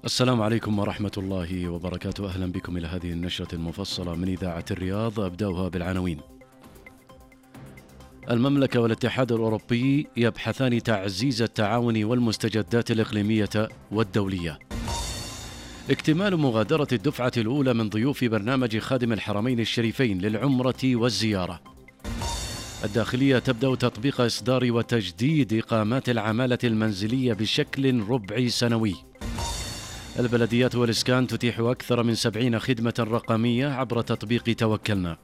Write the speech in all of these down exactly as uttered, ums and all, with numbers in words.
السلام عليكم ورحمة الله وبركاته. أهلا بكم إلى هذه النشرة المفصلة من إذاعة الرياض. أبدأها بالعناوين. المملكة والاتحاد الأوروبي يبحثان تعزيز التعاون والمستجدات الإقليمية والدولية. اكتمال مغادرة الدفعة الأولى من ضيوف برنامج خادم الحرمين الشريفين للعمرة والزيارة. الداخلية تبدأ تطبيق إصدار وتجديد إقامات العمالة المنزلية بشكل ربعي سنوي. البلديات والإسكان تتيح أكثر من سبعين خدمة رقمية عبر تطبيق توكلنا.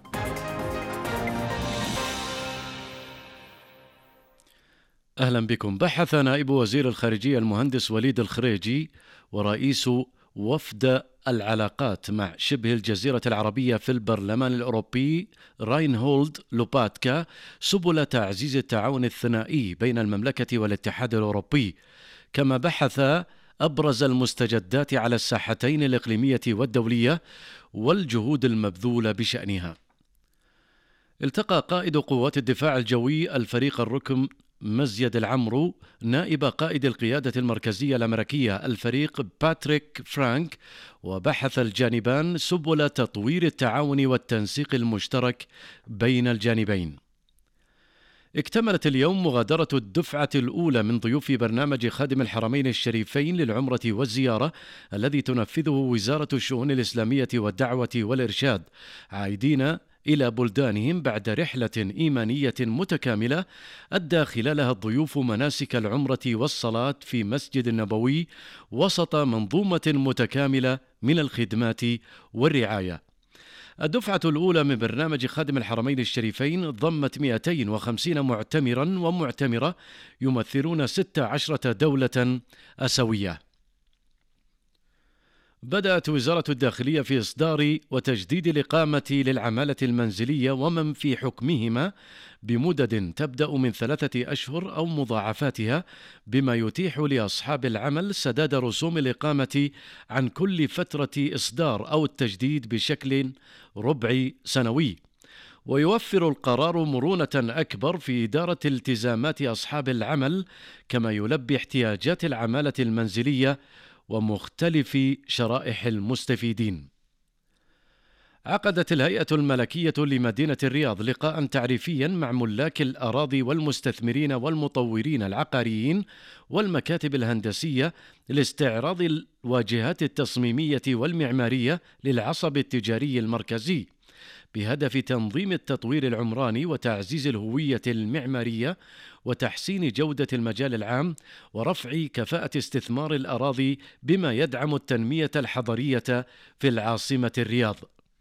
أهلا بكم. بحث نائب وزير الخارجية المهندس وليد الخريجي ورئيس وفد العلاقات مع شبه الجزيرة العربية في البرلمان الأوروبي راينهولد لوباتكا سبل تعزيز التعاون الثنائي بين المملكة والاتحاد الأوروبي، كما بحث أبرز المستجدات على الساحتين الإقليمية والدولية والجهود المبذولة بشأنها. التقى قائد قوات الدفاع الجوي الفريق الركن مزيد العمرو نائب قائد القيادة المركزية الأمريكية الفريق باتريك فرانك، وبحث الجانبان سبل تطوير التعاون والتنسيق المشترك بين الجانبين. اكتملت اليوم مغادرة الدفعة الأولى من ضيوف برنامج خادم الحرمين الشريفين للعمرة والزيارة الذي تنفذه وزارة الشؤون الإسلامية والدعوة والإرشاد، عائدين إلى بلدانهم بعد رحلة إيمانية متكاملة أدى خلالها الضيوف مناسك العمرة والصلاة في مسجد النبوي وسط منظومة متكاملة من الخدمات والرعاية. الدفعة الأولى من برنامج خادم الحرمين الشريفين ضمت مئتين وخمسين معتمرا ومعتمرة يمثلون ست عشرة دولة أسوية. بدأت وزارة الداخلية في إصدار وتجديد الإقامة للعمالة المنزلية ومن في حكمهما بمدد تبدأ من ثلاثة أشهر أو مضاعفاتها، بما يتيح لأصحاب العمل سداد رسوم الإقامة عن كل فترة إصدار أو التجديد بشكل ربعي سنوي. ويوفر القرار مرونة أكبر في إدارة التزامات أصحاب العمل، كما يلبي احتياجات العمالة المنزلية ومختلف شرائح المستفيدين. عقدت الهيئة الملكية لمدينة الرياض لقاء تعريفيا مع ملاك الأراضي والمستثمرين والمطورين العقاريين والمكاتب الهندسية لاستعراض الواجهات التصميمية والمعمارية للعصب التجاري المركزي، بهدف تنظيم التطوير العمراني وتعزيز الهوية المعمارية وتحسين جودة المجال العام ورفع كفاءة استثمار الأراضي، بما يدعم التنمية الحضرية في العاصمة الرياض.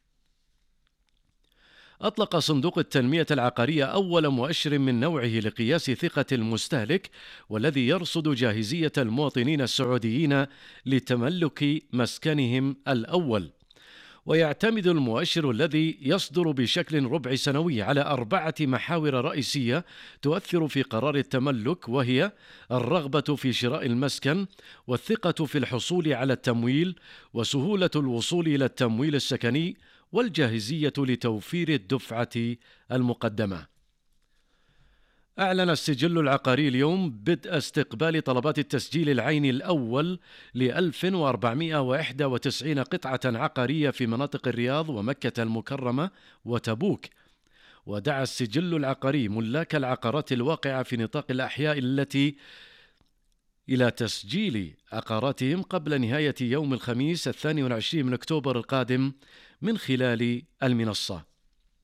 أطلق صندوق التنمية العقارية أول مؤشر من نوعه لقياس ثقة المستهلك، والذي يرصد جاهزية المواطنين السعوديين لتملك مسكنهم الأول. ويعتمد المؤشر الذي يصدر بشكل ربع سنوي على أربعة محاور رئيسية تؤثر في قرار التملك، وهي الرغبة في شراء المسكن، والثقة في الحصول على التمويل، وسهولة الوصول إلى التمويل السكني، والجاهزية لتوفير الدفعة المقدمة. أعلن السجل العقاري اليوم بدء استقبال طلبات التسجيل العيني الأول ل ألف وأربعمئة وواحد وتسعين قطعة عقارية في مناطق الرياض ومكة المكرمة وتبوك. ودعا السجل العقاري ملاك العقارات الواقعة في نطاق الأحياء التي إلى تسجيل عقاراتهم قبل نهاية يوم الخميس الثاني والعشرين من أكتوبر القادم من خلال المنصة.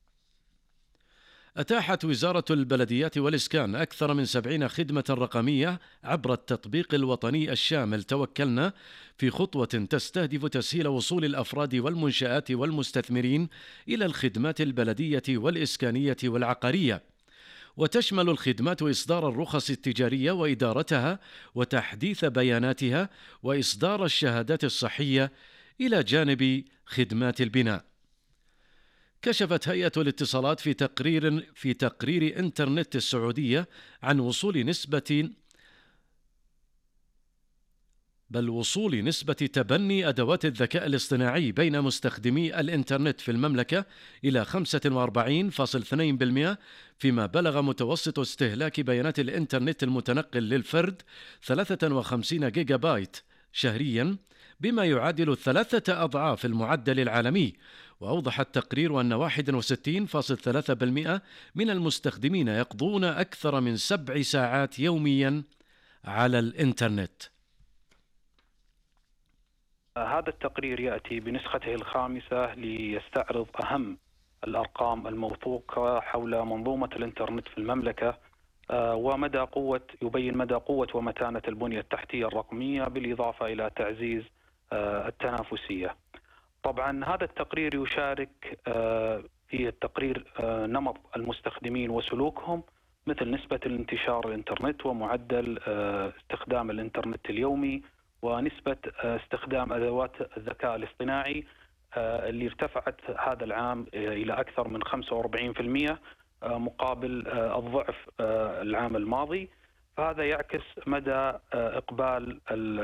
أتاحت وزارة البلديات والإسكان أكثر من سبعين خدمة رقمية عبر التطبيق الوطني الشامل توكلنا، في خطوة تستهدف تسهيل وصول الأفراد والمنشآت والمستثمرين إلى الخدمات البلدية والإسكانية والعقارية. وتشمل الخدمات إصدار الرخص التجارية وإدارتها وتحديث بياناتها وإصدار الشهادات الصحية، إلى جانب خدمات البناء. كشفت هيئة الاتصالات في تقرير في تقرير إنترنت السعودية عن وصول نسبة بل وصول نسبة تبني أدوات الذكاء الاصطناعي بين مستخدمي الإنترنت في المملكة إلى خمسة وأربعين فاصلة اثنين بالمئة، فيما بلغ متوسط استهلاك بيانات الإنترنت المتنقل للفرد ثلاثة وخمسين جيجا بايت شهريا، بما يعادل ثلاثة أضعاف المعدل العالمي. وأوضح التقرير أن واحد وستين فاصلة ثلاثة بالمئة من المستخدمين يقضون أكثر من سبع ساعات يوميا على الإنترنت. هذا التقرير يأتي بنسخته الخامسة ليستعرض أهم الأرقام الموثوقة حول منظومة الإنترنت في المملكة ومدى قوة يبين مدى قوة ومتانة البنية التحتية الرقمية بالإضافة إلى تعزيز التنافسية. طبعا هذا التقرير يشارك في التقرير نمط المستخدمين وسلوكهم، مثل نسبة الانتشار الإنترنت ومعدل استخدام الإنترنت اليومي ونسبة استخدام أدوات الذكاء الاصطناعي اللي ارتفعت هذا العام إلى أكثر من خمسة وأربعين بالمئة مقابل الضعف العام الماضي. فهذا يعكس مدى إقبال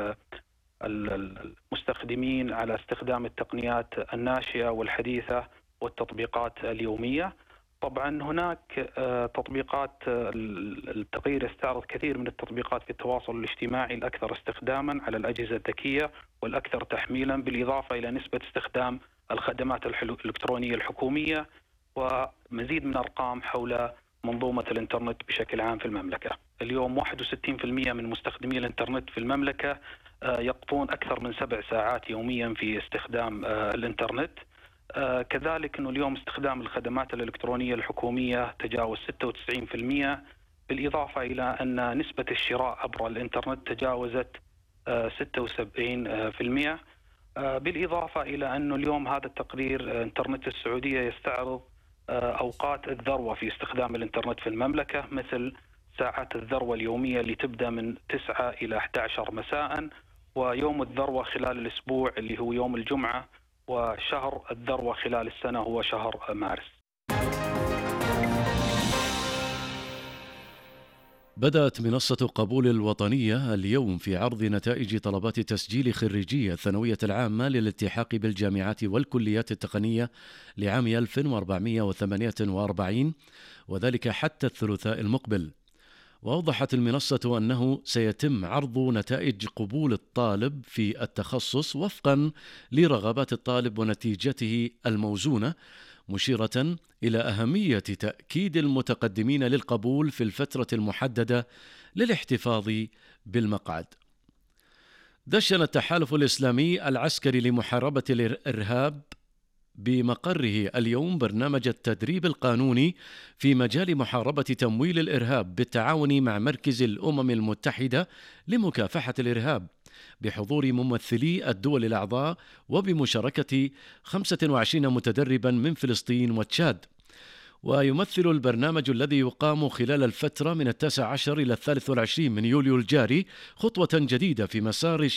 المستخدمين على استخدام التقنيات الناشئة والحديثة والتطبيقات اليومية. طبعا هناك تطبيقات، التقرير يستعرض كثير من التطبيقات في التواصل الاجتماعي الأكثر استخداما على الأجهزة الذكية والأكثر تحميلا، بالإضافة إلى نسبة استخدام الخدمات الإلكترونية الحكومية ومزيد من أرقام حول منظومة الإنترنت بشكل عام في المملكة. اليوم واحد وستين بالمئة من مستخدمي الإنترنت في المملكة يقضون أكثر من سبع ساعات يوميا في استخدام الإنترنت. كذلك أنه اليوم استخدام الخدمات الإلكترونية الحكومية تجاوز ستة وتسعين بالمئة، بالإضافة إلى أن نسبة الشراء عبر الإنترنت تجاوزت ستة وسبعين بالمئة. بالإضافة إلى أنه اليوم هذا التقرير إنترنت السعودية يستعرض أوقات الذروة في استخدام الإنترنت في المملكة، مثل ساعات الذروة اليومية اللي تبدأ من تسعة إلى أحد عشر مساء، ويوم الذروة خلال الأسبوع اللي هو يوم الجمعة، وشهر الذروة خلال السنة هو شهر مارس. بدأت منصة قبول الوطنية اليوم في عرض نتائج طلبات تسجيل خريجي الثانوية العامة للالتحاق بالجامعات والكليات التقنية لعام ألف وأربعمئة وثمانية وأربعين، وذلك حتى الثلاثاء المقبل. وأوضحت المنصة أنه سيتم عرض نتائج قبول الطالب في التخصص وفقا لرغبات الطالب ونتيجته الموزونة، مشيرة إلى أهمية تأكيد المتقدمين للقبول في الفترة المحددة للاحتفاظ بالمقعد. دشن التحالف الإسلامي العسكري لمحاربة الإرهاب بمقره اليوم برنامج التدريب القانوني في مجال محاربة تمويل الإرهاب بالتعاون مع مركز الأمم المتحدة لمكافحة الإرهاب، بحضور ممثلي الدول الأعضاء وبمشاركة خمسة وعشرين متدربا من فلسطين وتشاد. ويمثل البرنامج الذي يقام خلال الفترة من التاسع عشر إلى الثالث والعشرين من يوليو الجاري خطوة جديدة في مسار